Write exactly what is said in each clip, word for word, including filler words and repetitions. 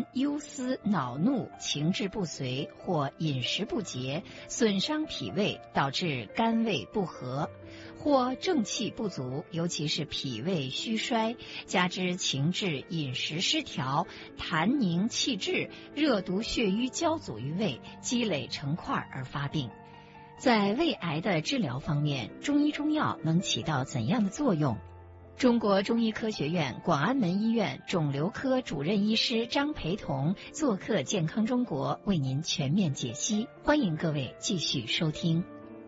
因忧思恼怒、情志不随或饮食不节，损伤脾胃，导致肝胃不和；或正气不足，尤其是脾胃虚衰，加之情志饮食失调，痰凝气滞，热毒血瘀交阻于胃，积累成块而发病。在胃癌的治疗方面，中医中药能起到怎样的作用？中国中医科学院广安门医院肿瘤科主任医师张培彤做客健康中国，为您全面解析。欢迎各位继续收听。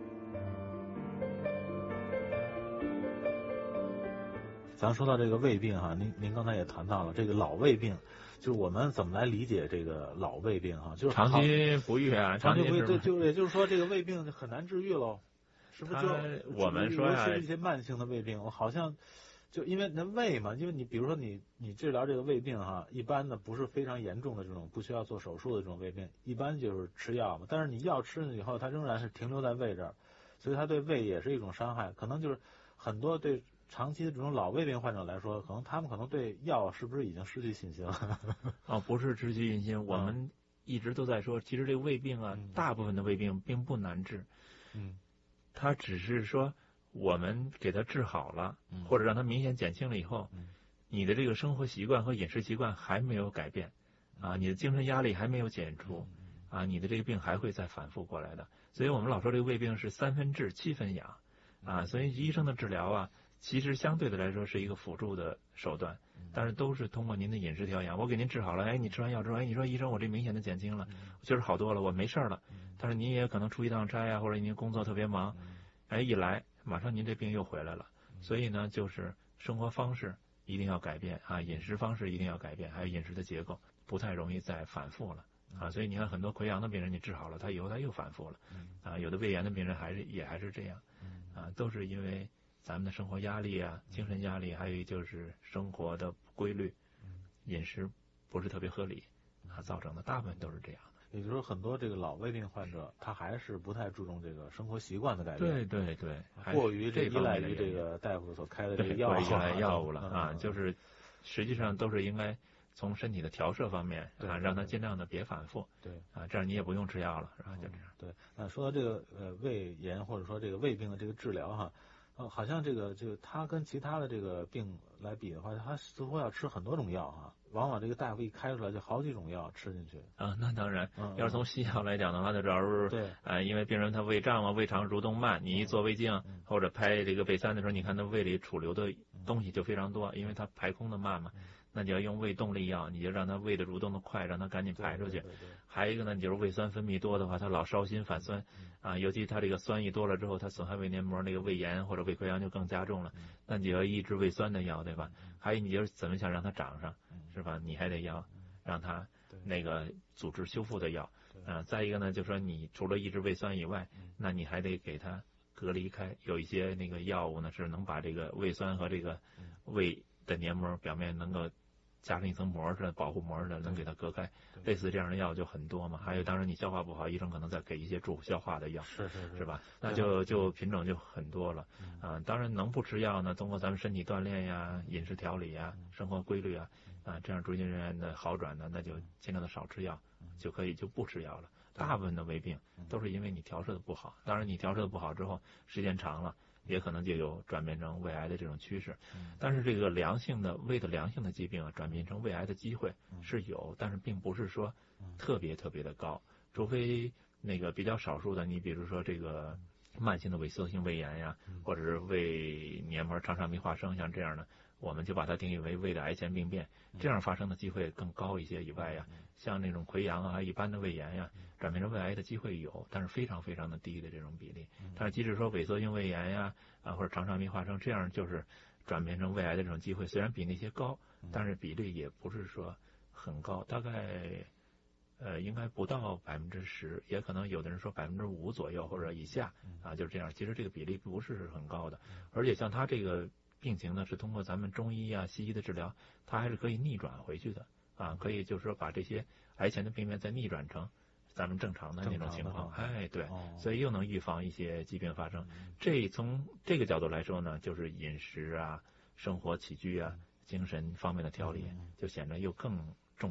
咱说到这个胃病哈，您您刚才也谈到了这个老胃病，就是我们怎么来理解这个老胃病哈？就是长期不愈啊， 长期不愈，对，就也就是说这个胃病很难治愈喽，是不是就？ 我们说呀， 尤其是一些慢性的胃病，我好像就因为那胃嘛，因为你比如说你你治疗这个胃病哈，一般的不是非常严重的这种不需要做手术的这种胃病，一般就是吃药嘛。但是你药吃了以后，它仍然是停留在胃这儿，所以它对胃也是一种伤害。可能就是很多对长期的这种老胃病患者来说，可能他们可能对药是不是已经失去信心了？ 哦，不是失去信心，我们一直都在说，其实这个胃病啊， 嗯、 大部分的胃病并不难治， 嗯， 它只是说我们给它治好了， 嗯、 或者让它明显减轻了以后， 嗯、 你的这个生活习惯和饮食习惯还没有改变，啊，你的精神压力还没有减除，啊，你的这个病还会再反复过来的。所以我们老说这个胃病是三分治七分养，啊，所以医生的治疗啊，其实相对的来说是一个辅助的手段，但是都是通过您的饮食调养。我给您治好了，哎，你吃完药之后，哎，你说医生我这明显的减轻了，我觉得好多了，我没事了。但是您也可能出一趟差啊，或者您工作特别忙，哎，一来马上您这病又回来了。所以呢，就是生活方式一定要改变啊，饮食方式一定要改变，还有饮食的结构，不太容易再反复了啊。所以你看很多溃疡的病人你治好了，他以后他又反复了啊。有的胃炎的病人还是也还是这样啊，都是因为咱们的生活压力啊，精神压力，还有就是生活的不规律，饮食不是特别合理啊，造成的，大部分都是这样的。 也就是说，很多这个老胃病患者，他还是不太注重这个生活习惯的改变。 对对对， 过于这依赖于这个大夫所开的这个药物， 依赖药物了啊，就是实际上都是应该从身体的调摄方面啊，让他尽量的别反复。 对啊，这样你也不用吃药了，然后就这样。 对，那说到这个呃胃炎或者说这个胃病的这个治疗哈。呃，好像这个就它跟其他的这个病来比的话，它似乎要吃很多种药哈，往往这个大夫一开出来就好几种药吃进去啊。那当然， 嗯、 要是从西药来讲的话，就主要是对， 呃，因为病人他胃胀嘛，胃肠蠕动慢，你一做胃镜、 嗯、 或者拍这个胃三的时候，你看他胃里储留的东西就非常多，因为他排空的慢嘛。 嗯那你要用胃动力药，你就让它胃的蠕动的快，让它赶紧排出去。 对对对对， 还有一个呢，你就是胃酸分泌多的话，它老烧心反酸、嗯、啊，尤其它这个酸一多了之后，它损害胃黏膜，那个胃炎或者胃溃疡就更加重了。嗯、那你要抑制胃酸的药，对吧？嗯、还有你就是怎么想让它长上，嗯、是吧？你还得要让它那个组织修复的药啊。再一个呢，就说你除了抑制胃酸以外，嗯、那你还得给它隔离开，有一些那个药物呢是能把这个胃酸和这个胃的黏膜表面能够加上一层膜似的，保护膜似的，能给它隔开。类似这样的药就很多嘛。还有，当然你消化不好，医生可能再给一些助消化的药， 是是是， 是吧？那就就品种就很多了啊。当然能不吃药呢，通过咱们身体锻炼呀、饮食调理呀、生活规律啊啊，这样逐渐逐渐的好转呢，那就尽量的少吃药，就可以就不吃药了。大部分的胃病都是因为你调摄的不好，当然你调摄的不好之后，时间长了。也可能就有转变成胃癌的这种趋势，但是这个良性的胃的良性的疾病啊，转变成胃癌的机会是有，但是并不是说特别特别的高，除非那个比较少数的，你比如说这个慢性的萎缩性胃炎呀，或者是胃黏膜肠上皮化生，像这样的，我们就把它定义为胃的癌前病变，这样发生的机会更高一些以外呀，像那种溃疡啊，一般的胃炎呀，转变成胃癌的机会有，但是非常非常的低的这种比例。但是即使说萎缩性胃炎呀，啊或者肠上皮化生，这样就是转变成胃癌的这种机会，虽然比那些高，但是比例也不是说很高，大概呃，应该不到百分之十，也可能有的人说百分之五左右或者以下啊，就是这样。其实这个比例不是很高的，而且像他这个病情呢，是通过咱们中医啊、西医的治疗，它还是可以逆转回去的啊，可以就是说把这些癌前的病变再逆转成咱们正常的那种情况。哎，对，哦、所以又能预防一些疾病发生。这从这个角度来说呢，就是饮食啊、生活起居啊、精神方面的调理，就显得又更